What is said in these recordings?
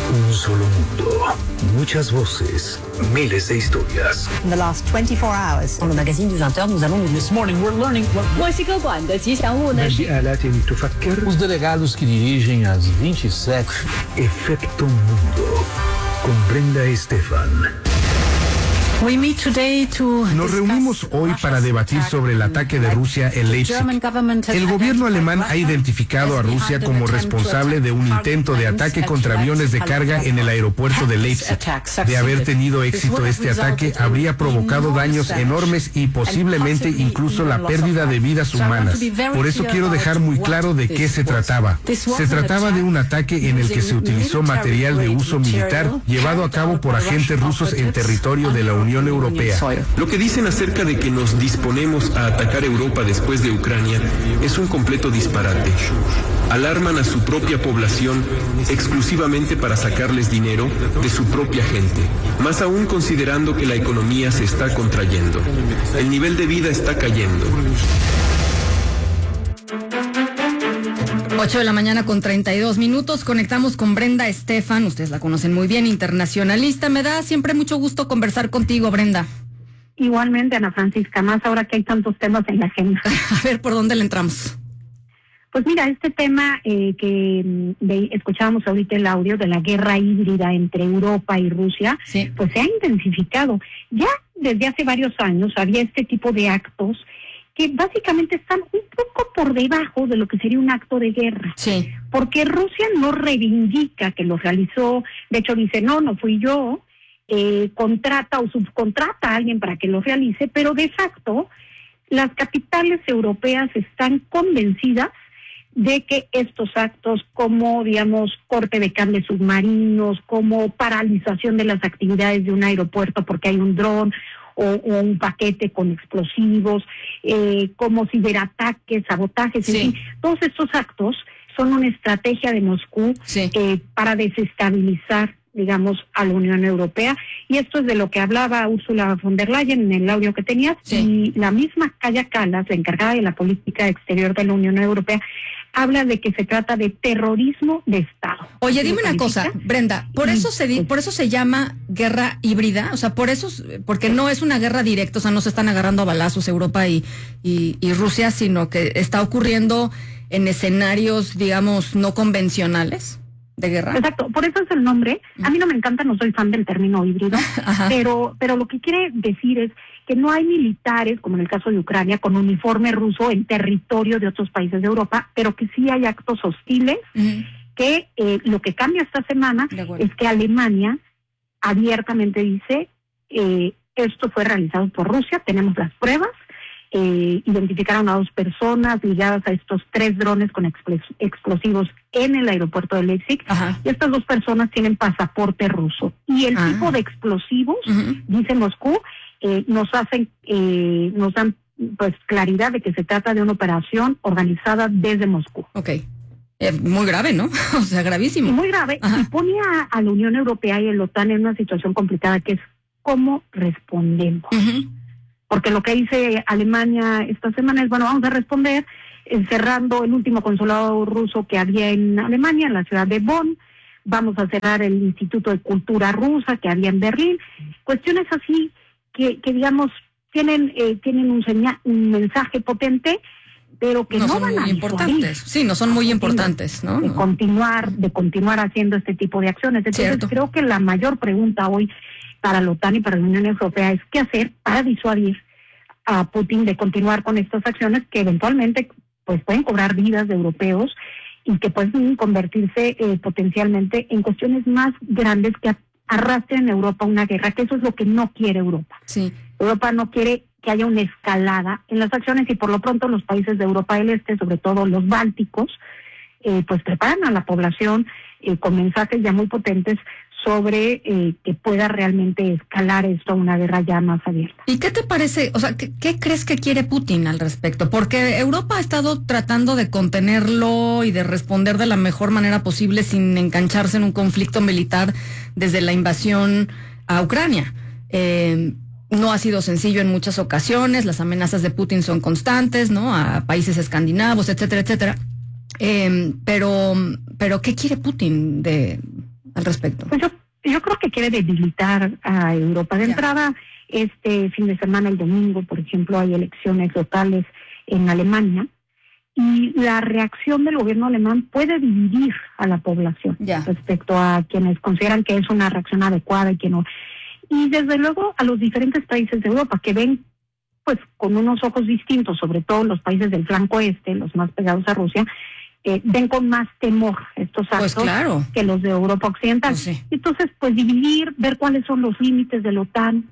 Un solo mundo, muchas voces, miles de historias. In the last 24 hours, dans le magazine du 20h, nous allons... This morning we're learning what... Os delegados que dirigem as 27... Efecto Mundo, con Brenda Estefan. Nos reunimos hoy para debatir sobre el ataque de Rusia en Leipzig. El gobierno alemán ha identificado a Rusia como responsable de un intento de ataque contra aviones de carga en el aeropuerto de Leipzig. De haber tenido éxito este ataque, habría provocado daños enormes y posiblemente incluso la pérdida de vidas humanas. Por eso quiero dejar muy claro de qué se trataba. Se trataba de un ataque en el que se utilizó material de uso militar llevado a cabo por agentes rusos en territorio de la Unión Europea. Lo que dicen acerca de que nos disponemos a atacar Europa después de Ucrania es un completo disparate. Alarman a su propia población exclusivamente para sacarles dinero de su propia gente, más aún considerando que la economía se está contrayendo. El nivel de vida está cayendo. 8 de la mañana con 32 minutos, conectamos con Brenda Estefan, ustedes la conocen muy bien, internacionalista. Me da siempre mucho gusto conversar contigo, Brenda. Igualmente, Ana Francisca, más ahora que hay tantos temas en la agenda. A ver, ¿por dónde le entramos? Pues mira, este tema escuchábamos ahorita el audio de la guerra híbrida entre Europa y Rusia, sí, pues se ha intensificado. Ya desde hace varios años había este tipo de actos que básicamente están un poco por debajo de lo que sería un acto de guerra. Sí. Porque Rusia no reivindica que lo realizó, de hecho dice, no fui yo, contrata o subcontrata a alguien para que lo realice, pero de facto las capitales europeas están convencidas de que estos actos como, digamos, corte de cables submarinos, como paralización de las actividades de un aeropuerto porque hay un dron o un paquete con explosivos, como ciberataques, sabotajes, sí, en fin, todos estos actos son una estrategia de Moscú, sí, para desestabilizar, digamos, a la Unión Europea, y esto es de lo que hablaba Ursula von der Leyen en el audio que tenías, sí, y la misma Kaja Kallas, la encargada de la política exterior de la Unión Europea, habla de que se trata de terrorismo de Estado. Oye, dime una cosa, Brenda, por eso se llama guerra híbrida, o sea, porque no es una guerra directa, o sea, no se están agarrando a balazos Europa y Rusia, sino que está ocurriendo en escenarios, digamos, no convencionales de guerra. Exacto, por eso es el nombre. A mí no me encanta, no soy fan del término híbrido, pero lo que quiere decir es que no hay militares, como en el caso de Ucrania, con uniforme ruso en territorio de otros países de Europa, pero que sí hay actos hostiles, que lo que cambia esta semana es que Alemania abiertamente dice, esto fue realizado por Rusia, tenemos las pruebas, identificaron a 2 personas ligadas a estos 3 drones con explosivos en el aeropuerto de Leipzig, y estas 2 personas tienen pasaporte ruso. Y el tipo de explosivos, dice Moscú, nos dan pues claridad de que se trata de una operación organizada desde Moscú. Okay. Muy grave, ¿no? O sea, gravísimo. Y muy grave, y pone a la Unión Europea y el OTAN en una situación complicada, que es cómo respondemos. Porque lo que dice Alemania esta semana es, bueno, vamos a responder cerrando el último consulado ruso que había en Alemania, en la ciudad de Bonn. Vamos a cerrar el Instituto de Cultura Rusa que había en Berlín. Cuestiones así que digamos, tienen un mensaje potente, pero que no van a muy importantes. Sí, no son muy importantes, ¿no? De continuar haciendo este tipo de acciones. Entonces, cierto, creo que la mayor pregunta hoy para la OTAN y para la Unión Europea es qué hacer para disuadir a Putin de continuar con estas acciones que eventualmente pues pueden cobrar vidas de europeos y que pueden convertirse potencialmente en cuestiones más grandes que arrastren a Europa una guerra, que eso es lo que no quiere Europa. Sí. Europa no quiere que haya una escalada en las acciones, y por lo pronto los países de Europa del Este, sobre todo los bálticos, pues preparan a la población con mensajes ya muy potentes sobre que pueda realmente escalar esto a una guerra ya más abierta. ¿Y qué te parece? O sea, ¿qué crees que quiere Putin al respecto? Porque Europa ha estado tratando de contenerlo y de responder de la mejor manera posible sin engancharse en un conflicto militar desde la invasión a Ucrania. No ha sido sencillo en muchas ocasiones, las amenazas de Putin son constantes, ¿no? A países escandinavos, etcétera, etcétera. Pero ¿qué quiere Putin al respecto? Pues yo creo que quiere debilitar a Europa. De entrada, este fin de semana, el domingo, por ejemplo, hay elecciones locales en Alemania, y la reacción del gobierno alemán puede dividir a la población respecto a quienes consideran que es una reacción adecuada y que no. Y desde luego a los diferentes países de Europa que ven pues con unos ojos distintos, sobre todo los países del flanco este, los más pegados a Rusia, ven con más temor estos actos que los de Europa Occidental. Pues sí. Entonces, pues dividir, ver cuáles son los límites de la OTAN,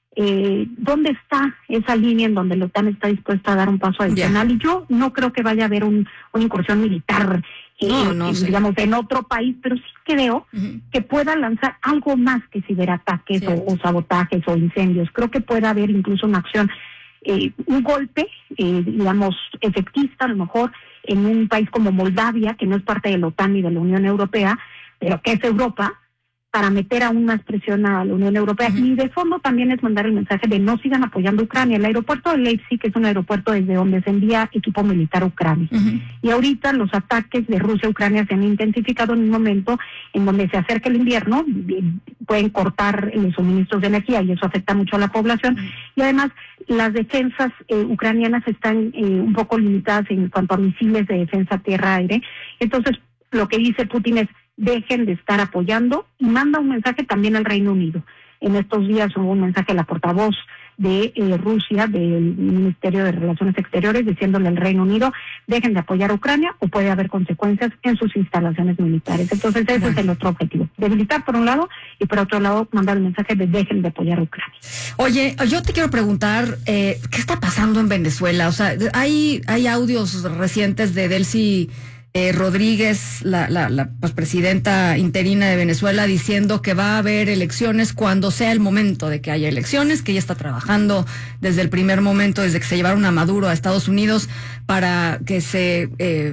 dónde está esa línea en donde la OTAN está dispuesta a dar un paso adicional. Y yo no creo que vaya a haber una incursión militar, digamos, en otro país, pero sí creo que pueda lanzar algo más que ciberataques o sabotajes o incendios. Creo que puede haber incluso una acción, un golpe, digamos, efectista, a lo mejor, en un país como Moldavia, que no es parte de la OTAN ni de la Unión Europea, pero que es Europa, para meter aún más presión a la Unión Europea. Y de fondo también es mandar el mensaje de no sigan apoyando a Ucrania. El aeropuerto de Leipzig es un aeropuerto desde donde se envía equipo militar a Ucrania. Y ahorita los ataques de Rusia a Ucrania se han intensificado en un momento en donde se acerca el invierno, pueden cortar los suministros de energía y eso afecta mucho a la población. Y además las defensas ucranianas están un poco limitadas en cuanto a misiles de defensa tierra-aire. Entonces lo que dice Putin es: dejen de estar apoyando, y manda un mensaje también al Reino Unido. En estos días hubo un mensaje a la portavoz de Rusia, del Ministerio de Relaciones Exteriores, diciéndole al Reino Unido: dejen de apoyar a Ucrania o puede haber consecuencias en sus instalaciones militares. Entonces ese es el otro objetivo, debilitar por un lado y por otro lado mandar el mensaje de dejen de apoyar a Ucrania. Oye, yo te quiero preguntar, ¿qué está pasando en Venezuela? O sea, hay audios recientes de Delcy Rodríguez, la pues, presidenta interina de Venezuela, diciendo que va a haber elecciones cuando sea el momento de que haya elecciones, que ella está trabajando desde el primer momento, desde que se llevaron a Maduro a Estados Unidos, para que se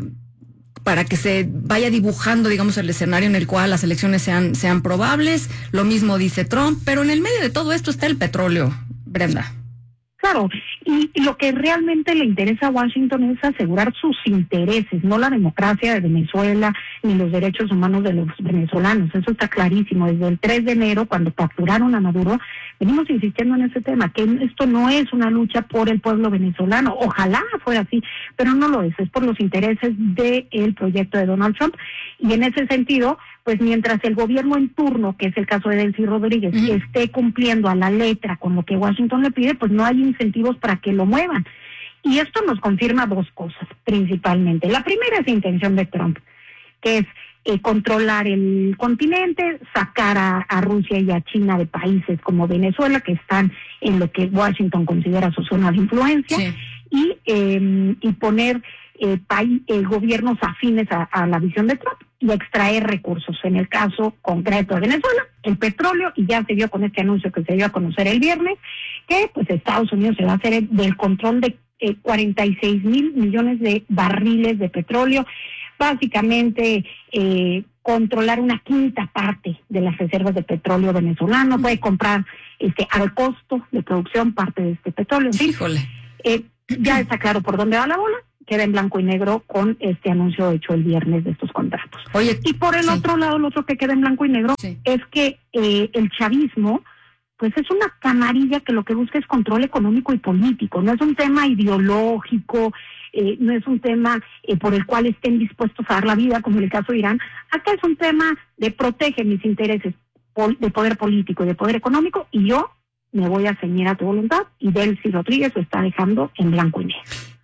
vaya dibujando, digamos, el escenario en el cual las elecciones sean probables. Lo mismo dice Trump, pero en el medio de todo esto está el petróleo, Brenda. Claro, y lo que realmente le interesa a Washington es asegurar sus intereses, no la democracia de Venezuela ni los derechos humanos de los venezolanos. Eso está clarísimo. Desde el 3 de enero, cuando capturaron a Maduro, venimos insistiendo en ese tema, que esto no es una lucha por el pueblo venezolano. Ojalá fuera así, pero no lo es por los intereses del proyecto de Donald Trump. Y en ese sentido, pues mientras el gobierno en turno, que es el caso de Delcy Rodríguez, esté cumpliendo a la letra con lo que Washington le pide, pues no hay incentivos para que lo muevan. Y esto nos confirma dos cosas, principalmente. La primera es la intención de Trump, que es controlar el continente, sacar a Rusia y a China de países como Venezuela, que están en lo que Washington considera su zona de influencia, y poner gobiernos afines a la visión de Trump y extraer recursos. En el caso concreto de Venezuela, el petróleo, y ya se vio con este anuncio que se dio a conocer el viernes, que pues Estados Unidos se va a hacer del control de 46,000 millones de barriles de petróleo, básicamente controlar una quinta parte de las reservas de petróleo venezolano, puede comprar al costo de producción parte de este petróleo. Híjole. Ya está claro por dónde va la bola, queda en blanco y negro con este anuncio hecho el viernes de estos contratos. Oye, y por el otro lado, lo otro que queda en blanco y negro es que el chavismo pues es una camarilla que lo que busca es control económico y político, no es un tema ideológico, no es un tema por el cual estén dispuestos a dar la vida, como en el caso de Irán. Acá es un tema de protege mis intereses de poder político y de poder económico, y yo me voy a ceñir a tu voluntad, y Delcy Rodríguez lo está dejando en blanco y negro.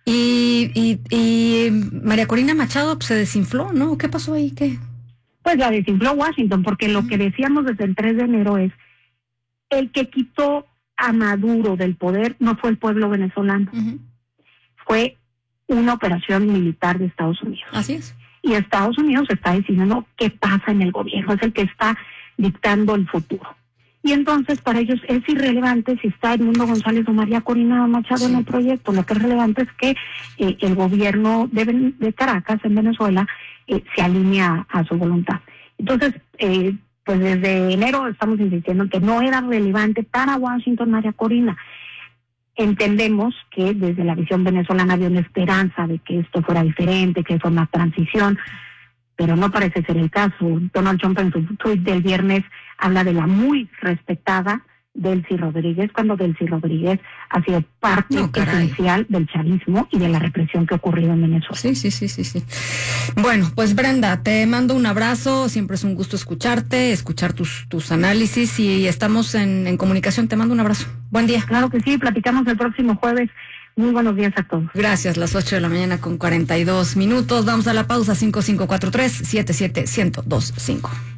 Y María Corina Machado se desinfló, ¿no? ¿Qué pasó ahí? ¿Qué? Pues la desinfló Washington, porque lo que decíamos desde el 3 de enero es el que quitó a Maduro del poder no fue el pueblo venezolano, fue una operación militar de Estados Unidos. Así es. Y Estados Unidos está decidiendo qué pasa en el gobierno, es el que está dictando el futuro. Y entonces para ellos es irrelevante si está Edmundo González o María Corina Machado en el proyecto. Lo que es relevante es que el gobierno de Caracas, en Venezuela, se alinea a su voluntad. Entonces, pues desde enero estamos insistiendo en que no era relevante para Washington María Corina. Entendemos que desde la visión venezolana había una esperanza de que esto fuera diferente, que fuera una transición, pero no parece ser el caso. Donald Trump en su tuit del viernes habla de la muy respetada Delcy Rodríguez, cuando Delcy Rodríguez ha sido parte esencial del chavismo y de la represión que ha ocurrido en Venezuela. Sí. Bueno, pues Brenda, te mando un abrazo, siempre es un gusto escucharte, escuchar tus análisis y estamos en comunicación, te mando un abrazo. Buen día. Claro que sí, platicamos el próximo jueves. Muy buenos días a todos. Gracias, las 8 de la mañana con 42 minutos. Vamos a la pausa, 5543-77125.